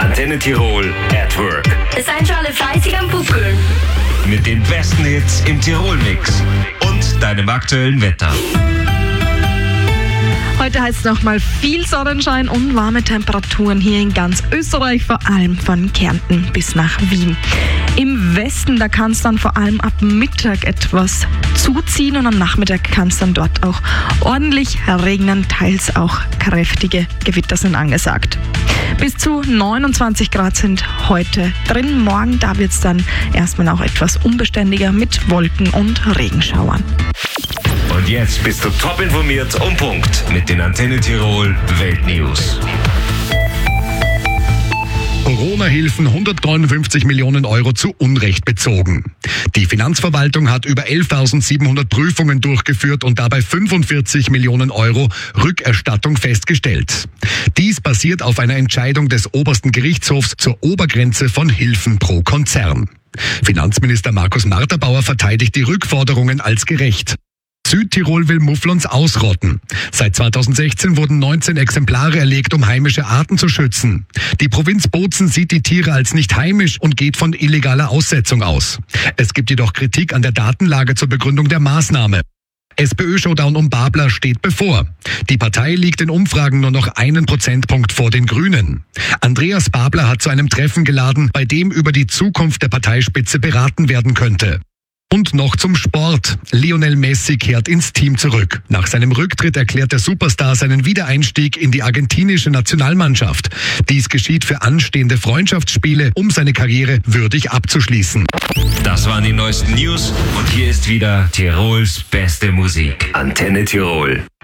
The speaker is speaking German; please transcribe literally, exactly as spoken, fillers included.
Antenne Tirol at Work. Seid schon alle fleißig am Buckeln. Mit den besten Hits im Tirol-Mix und deinem aktuellen Wetter. Heute heißt es nochmal viel Sonnenschein und warme Temperaturen hier in ganz Österreich, vor allem von Kärnten bis nach Wien. Im Westen, da kann es dann vor allem ab Mittag etwas zuziehen und am Nachmittag kann es dann dort auch ordentlich regnen, teils auch kräftige Gewitter sind angesagt. Bis zu neunundzwanzig Grad sind heute drin. Morgen, da wird es dann erstmal auch etwas unbeständiger mit Wolken und Regenschauern. Und jetzt bist du top informiert um Punkt mit den Antenne Tirol Weltnews. Corona-Hilfen hundertneunundfünfzig Millionen Euro zu Unrecht bezogen. Die Finanzverwaltung hat über elftausendsiebenhundert Prüfungen durchgeführt und dabei fünfundvierzig Millionen Euro Rückerstattung festgestellt. Dies basiert auf einer Entscheidung des obersten Gerichtshofs zur Obergrenze von Hilfen pro Konzern. Finanzminister Markus Marterbauer verteidigt die Rückforderungen als gerecht. Südtirol will Mufflons ausrotten. Seit zweitausendsechzehn wurden neunzehn Exemplare erlegt, um heimische Arten zu schützen. Die Provinz Bozen sieht die Tiere als nicht heimisch und geht von illegaler Aussetzung aus. Es gibt jedoch Kritik an der Datenlage zur Begründung der Maßnahme. SPÖ-Showdown um Babler steht bevor. Die Partei liegt in Umfragen nur noch einen Prozentpunkt vor den Grünen. Andreas Babler hat zu einem Treffen geladen, bei dem über die Zukunft der Parteispitze beraten werden könnte. Und noch zum Sport. Lionel Messi kehrt ins Team zurück. Nach seinem Rücktritt erklärt der Superstar seinen Wiedereinstieg in die argentinische Nationalmannschaft. Dies geschieht für anstehende Freundschaftsspiele, um seine Karriere würdig abzuschließen. Das waren die neuesten News und hier ist wieder Tirols beste Musik. Antenne Tirol.